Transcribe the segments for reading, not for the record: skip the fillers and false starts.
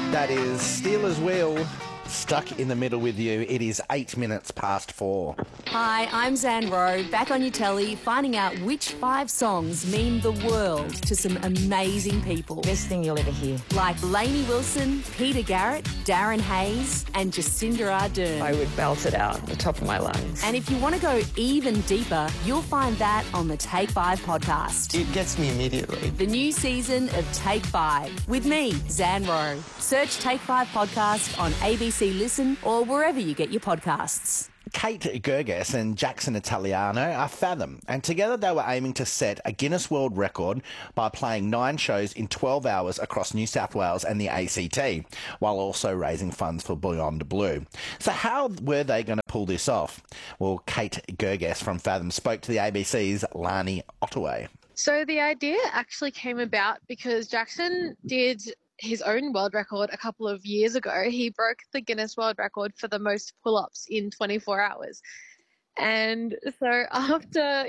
That is Steelers Wheel, stuck in the middle with you. It is 8 minutes past 4. Hi, I'm Zan Rowe, back on your telly, finding out which 5 songs mean the world to some amazing people. Best thing you'll ever hear. Like Lainey Wilson, Peter Garrett, Darren Hayes and Jacinda Ardern. I would belt it out at the top of my lungs. And if you want to go even deeper, you'll find that on the Take 5 podcast. It gets me immediately. The new season of Take 5 with me, Zan Rowe. Search Take 5 podcast on ABC Listen or wherever you get your podcasts. Kate Gerges and Jackson Italiano are Fathom, and together they were aiming to set a Guinness World Record by playing 9 shows in 12 hours across New South Wales and the ACT, while also raising funds for Beyond Blue. So how were they going to pull this off? Well, Kate Gerges from Fathom spoke to the ABC's Lani Ottaway. So the idea actually came about because Jackson did his own world record a couple of years ago. He broke the Guinness World Record for the most pull-ups in 24 hours. And so after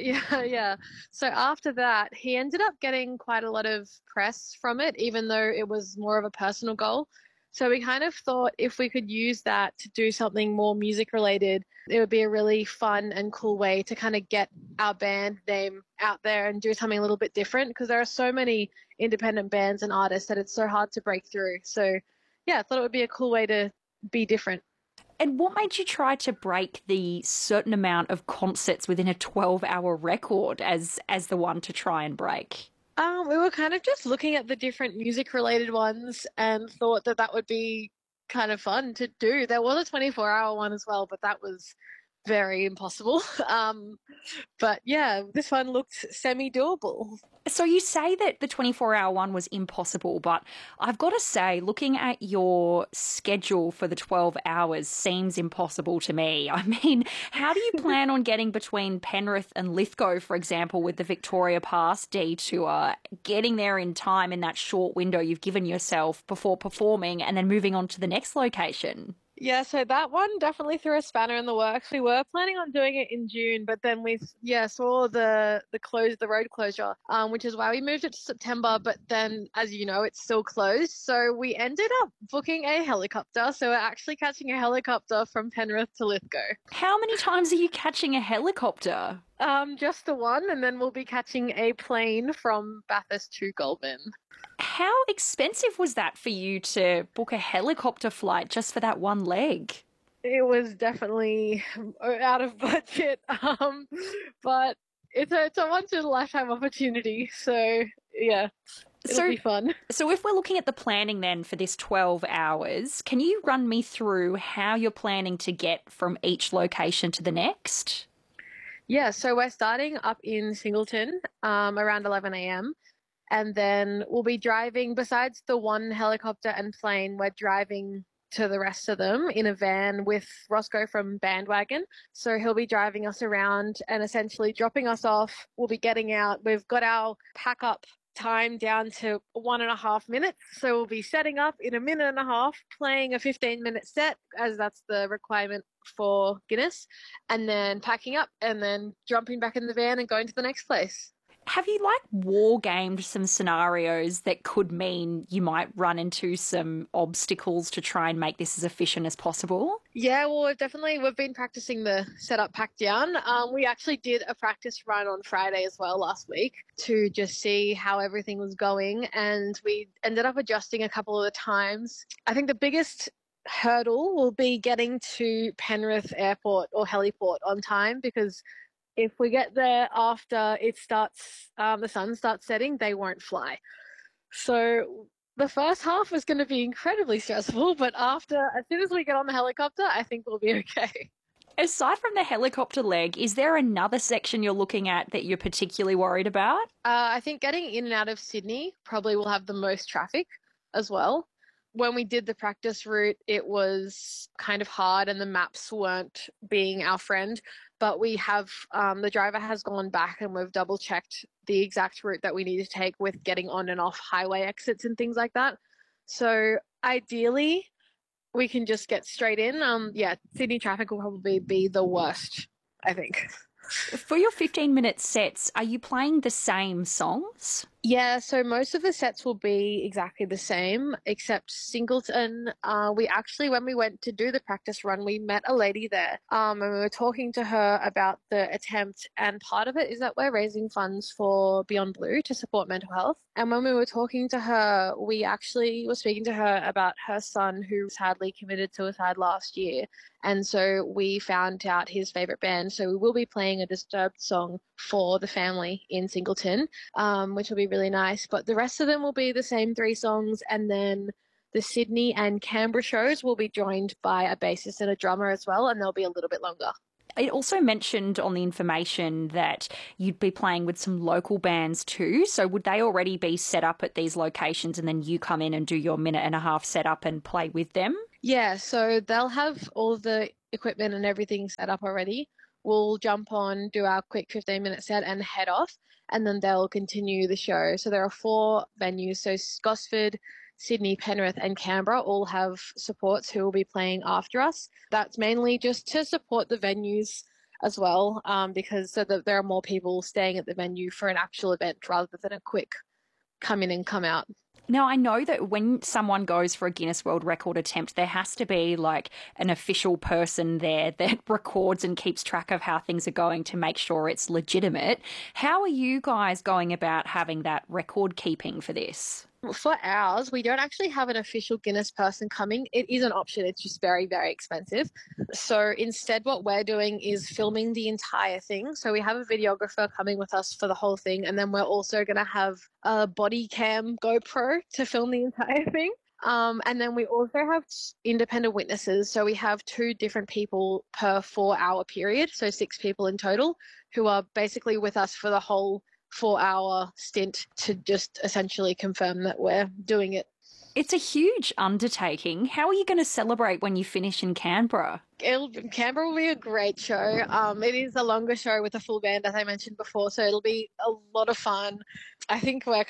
that, he ended up getting quite a lot of press from it, even though it was more of a personal goal. So we kind of thought if we could use that to do something more music related, it would be a really fun and cool way to kind of get our band name out there and do something a little bit different, because there are so many independent bands and artists that it's so hard to break through. So yeah, I thought it would be a cool way to be different. And what made you try to break the certain amount of concerts within a 12-hour record as the one to try and break? We were kind of just looking at the different music-related ones and thought that that would be kind of fun to do. There was a 24-hour one as well, but that was very impossible. But yeah, this one looked semi-doable. So you say that the 24-hour one was impossible, but I've got to say, looking at your schedule for the 12 hours seems impossible to me. I mean, how do you plan on getting between Penrith and Lithgow, for example, with the Victoria Pass Detour, getting there in time in that short window you've given yourself before performing and then moving on to the next location? Yeah, so that one definitely threw a spanner in the works. We were planning on doing it in June, but then we saw the road closure, which is why we moved it to September. But then, as you know, it's still closed. So we ended up booking a helicopter. So we're actually catching a helicopter from Penrith to Lithgow. How many times are you catching a helicopter? Just the one, and then we'll be catching a plane from Bathurst to Goulburn. How expensive was that for you to book a helicopter flight just for that one leg? It was definitely out of budget, but it's a once-in-a-lifetime opportunity, so yeah, it'll be fun. So if we're looking at the planning then for this 12 hours, can you run me through how you're planning to get from each location to the next? Yeah, so we're starting up in Singleton around 11 a.m. And then we'll be driving, besides the one helicopter and plane, we're driving to the rest of them in a van with Roscoe from Bandwagon. So he'll be driving us around and essentially dropping us off. We'll be getting out. We've got our pack up time down to 1.5 minutes. So we'll be setting up in 1.5 minutes, playing a 15-minute set, as that's the requirement for Guinness, and then packing up and then jumping back in the van and going to the next place. Have you war gamed some scenarios that could mean you might run into some obstacles to try and make this as efficient as possible? Yeah, well, we've been practicing the setup pack down. We actually did a practice run on Friday as well last week to just see how everything was going, and we ended up adjusting a couple of the times. I think the biggest hurdle will be getting to Penrith Airport or Heliport on time, because if we get there after the sun starts setting, they won't fly. So the first half is going to be incredibly stressful, but as soon as we get on the helicopter, I think we'll be okay. Aside from the helicopter leg, is there another section you're looking at that you're particularly worried about? I think getting in and out of Sydney probably will have the most traffic as well. When we did the practice route, it was kind of hard and the maps weren't being our friend, but we have, the driver has gone back and we've double checked the exact route that we need to take with getting on and off highway exits and things like that. So ideally, we can just get straight in. Sydney traffic will probably be the worst, I think. For your 15-minute sets, are you playing the same songs? Yeah, so most of the sets will be exactly the same, except Singleton. We actually, when we went to do the practice run, we met a lady there, and we were talking to her about the attempt. And part of it is that we're raising funds for Beyond Blue to support mental health. And when we were talking to her, we actually were speaking to her about her son who sadly committed suicide last year. And so we found out his favorite band. So we will be playing a Disturbed song for the family in Singleton, which will be really nice. But the rest of them will be the same 3 songs. And then the Sydney and Canberra shows will be joined by a bassist and a drummer as well. And they'll be a little bit longer. It also mentioned on the information that you'd be playing with some local bands too. So would they already be set up at these locations and then you come in and do your minute-and-a-half setup and play with them? Yeah, so they'll have all the equipment and everything set up already. We'll jump on, do our quick 15-minute set and head off, and then they'll continue the show. So there are 4 venues. So Gosford, Sydney, Penrith and Canberra all have supports who will be playing after us. That's mainly just to support the venues as well, because so that there are more people staying at the venue for an actual event rather than a quick come in and come out. Now, I know that when someone goes for a Guinness World Record attempt, there has to be like an official person there that records and keeps track of how things are going to make sure it's legitimate. How are you guys going about having that record keeping for this? For ours, we don't actually have an official Guinness person coming. It is an option. It's just very, very expensive. So instead, what we're doing is filming the entire thing. So we have a videographer coming with us for the whole thing. And then we're also going to have a body cam GoPro to film the entire thing. And then we also have independent witnesses. So we have 2 different people per 4-hour period. So 6 people in total who are basically with us for the whole 4-hour stint to just essentially confirm that we're doing it. It's a huge undertaking. How are you going to celebrate when you finish in Canberra? Canberra will be a great show. It is a longer show with a full band, as I mentioned before, so it'll be a lot of fun. I think we're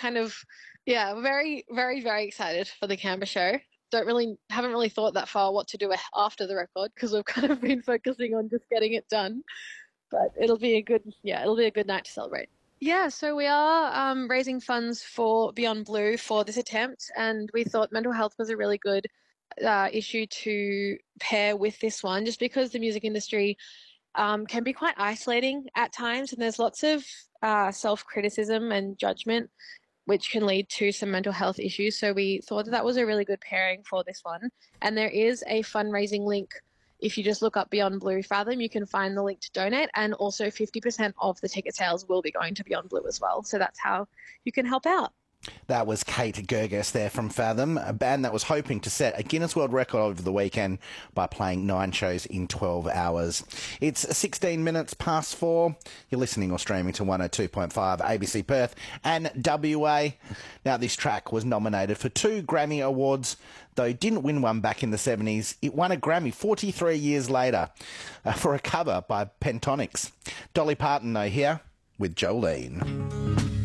very, very, very excited for the Canberra show. Haven't really thought that far what to do after the record because we've kind of been focusing on just getting it done. But it'll be a good night to celebrate. Yeah, so we are raising funds for Beyond Blue for this attempt, and we thought mental health was a really good issue to pair with this one, just because the music industry can be quite isolating at times, and there's lots of self-criticism and judgment, which can lead to some mental health issues. So we thought that was a really good pairing for this one. And there is a fundraising link. If you just look up Beyond Blue Fathom, you can find the link to donate, and also 50% of the ticket sales will be going to Beyond Blue as well. So that's how you can help out. That was Kate Gerges there from Fathom, a band that was hoping to set a Guinness World Record over the weekend by playing 9 shows in 12 hours. It's 16 minutes past 4. You're listening or streaming to 102.5 ABC Perth and WA. Now, this track was nominated for 2 Grammy Awards, though it didn't win one back in the 70s. It won a Grammy 43 years later for a cover by Pentatonix. Dolly Parton, though, here with Jolene.